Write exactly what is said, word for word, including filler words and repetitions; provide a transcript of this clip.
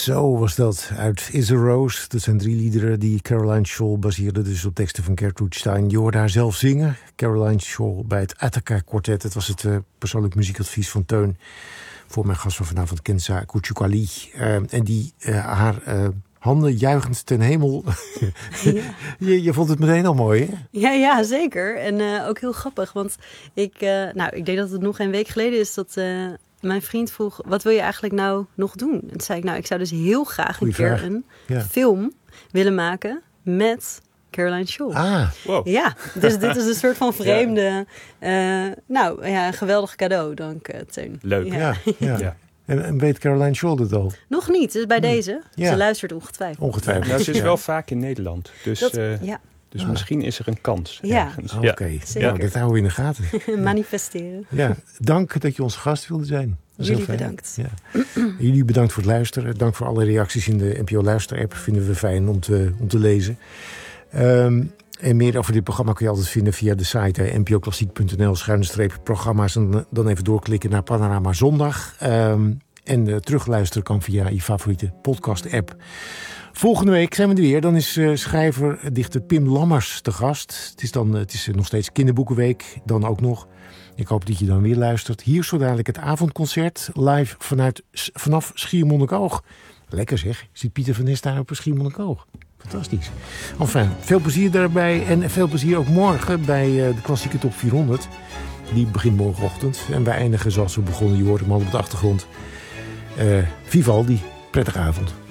Zo was dat, uit Is a Rose. Dat zijn drie liederen die Caroline Scholl baseerde dus op teksten van Gertrude Stein. Je hoorde haar zelf zingen, Caroline Scholl, bij het Attica Quartet. Het was het uh, persoonlijk muziekadvies van Teun voor mijn gast van vanavond, Kenza Kuchukali. Uh, en die uh, haar uh, handen juichend ten hemel. Ja. je, je vond het meteen al mooi, hè? Ja, ja, zeker. En uh, ook heel grappig, want ik, uh, nou, ik denk dat het nog een week geleden is dat... Uh, mijn vriend vroeg, wat wil je eigenlijk nou nog doen? En toen zei ik, nou, ik zou dus heel graag Goeie een keer vraag. een ja. film willen maken met Caroline Scholl. Ah, wow. Ja, dus dit is een soort van vreemde... Ja. Uh, nou, ja, een geweldig cadeau, dank uh, Teun. Leuk. ja. ja, ja. ja. En, en weet Caroline Scholl het al? Nog niet, dus bij deze. Ja. Ze luistert ongetwijfeld. Ongetwijfeld. Nou, ze is ja. wel vaak in Nederland. Dus, Dat, uh, ja. dus ah. misschien is er een kans. Ja. Oké, Ja. okay. Zeker. Nou, dat houden we in de gaten. Manifesteren. Ja, dank dat je onze gast wilde zijn. Jullie bedankt. Ja. Jullie bedankt voor het luisteren. Dank voor alle reacties in de N P O Luister-app. Vinden we fijn om te, om te lezen. Um, en meer over dit programma kun je altijd vinden via de site n p o klassiek punt n l schuine streep programma's. En dan even doorklikken naar Panorama Zondag. Um, en uh, terugluisteren kan via je favoriete podcast-app. Volgende week zijn we er weer. Dan is uh, schrijver, dichter Pim Lammers te gast. Het is, dan, uh, het is uh, nog steeds kinderboekenweek. Dan ook nog. Ik hoop dat je dan weer luistert. Hier zo dadelijk het avondconcert. Live vanuit, vanaf Schiermonnikoog. Lekker zeg. Je ziet Pieter van Nes daar op Schiermonnikoog. Fantastisch. Enfin, veel plezier daarbij. En veel plezier ook morgen bij uh, de klassieke top vierhonderd. Die begint morgenochtend. En wij eindigen zoals we begonnen. Je hoort hem al op de achtergrond. Uh, Vivaldi. Prettige avond.